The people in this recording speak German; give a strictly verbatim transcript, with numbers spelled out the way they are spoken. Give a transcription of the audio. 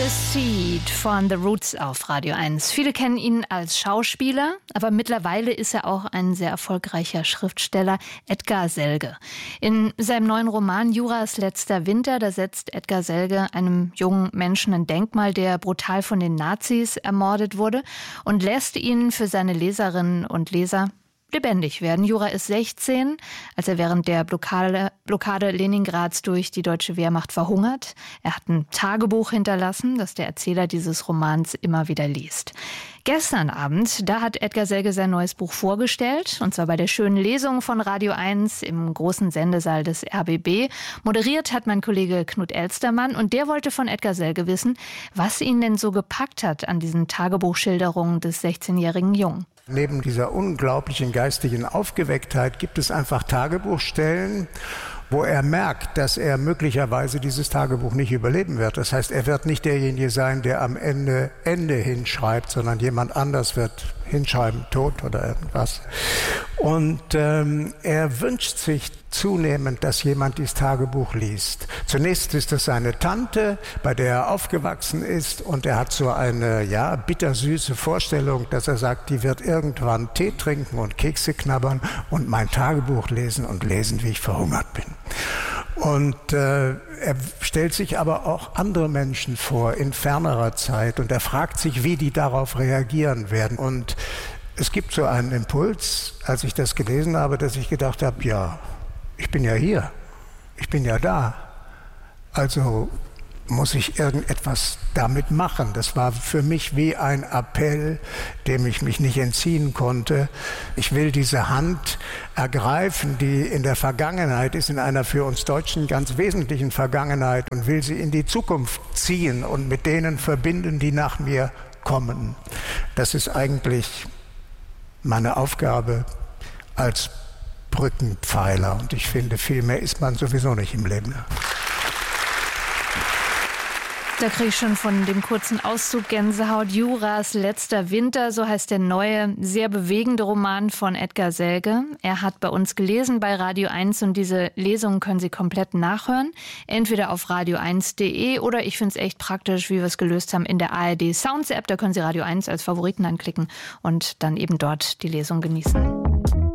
Seed von The Roots auf Radio eins. Viele kennen ihn als Schauspieler, aber mittlerweile ist er auch ein sehr erfolgreicher Schriftsteller, Edgar Selge. In seinem neuen Roman Juras letzter Winter, da setzt Edgar Selge einem jungen Menschen ein Denkmal, der brutal von den Nazis ermordet wurde, und lässt ihn für seine Leserinnen und Leser lebendig werden. Jura ist sechzehn, als er während der Blockade, Blockade Leningrads durch die deutsche Wehrmacht verhungert. Er hat ein Tagebuch hinterlassen, das der Erzähler dieses Romans immer wieder liest. Gestern Abend, da hat Edgar Selge sein neues Buch vorgestellt, und zwar bei der schönen Lesung von Radio eins im großen Sendesaal des R B B. Moderiert hat mein Kollege Knut Elstermann, und der wollte von Edgar Selge wissen, was ihn denn so gepackt hat an diesen Tagebuchschilderungen des sechzehnjährigen Jungen. Neben dieser unglaublichen geistigen Aufgewecktheit gibt es einfach Tagebuchstellen, wo er merkt, dass er möglicherweise dieses Tagebuch nicht überleben wird. Das heißt, er wird nicht derjenige sein, der am Ende Ende hinschreibt, sondern jemand anders wird hinschreiben, Tod oder irgendwas. Und ähm, er wünscht sich zunehmend, dass jemand dieses Tagebuch liest. Zunächst ist es seine Tante, bei der er aufgewachsen ist, und er hat so eine ja bittersüße Vorstellung, dass er sagt, die wird irgendwann Tee trinken und Kekse knabbern und mein Tagebuch lesen und lesen, wie ich verhungert bin. Und äh, er stellt sich aber auch andere Menschen vor in fernerer Zeit, und er fragt sich, wie die darauf reagieren werden. Und es gibt so einen Impuls, als ich das gelesen habe, dass ich gedacht habe, ja, ich bin ja hier, ich bin ja da, also muss ich irgendetwas damit machen. Das war für mich wie ein Appell, dem ich mich nicht entziehen konnte. Ich will diese Hand ergreifen, die in der Vergangenheit ist, in einer für uns Deutschen ganz wesentlichen Vergangenheit, und will sie in die Zukunft ziehen und mit denen verbinden, die nach mir kommen. Das ist eigentlich meine Aufgabe als Brückenpfeiler, und ich finde, viel mehr ist man sowieso nicht im Leben. Da kriege ich schon von dem kurzen Auszug Gänsehaut. Juras letzter Winter, so heißt der neue, sehr bewegende Roman von Edgar Selge. Er hat bei uns gelesen bei Radio eins, und diese Lesungen können Sie komplett nachhören. Entweder auf radio eins punkt de oder, ich finde es echt praktisch, wie wir es gelöst haben, in der A R D Sounds App. Da können Sie Radio eins als Favoriten anklicken und dann eben dort die Lesung genießen.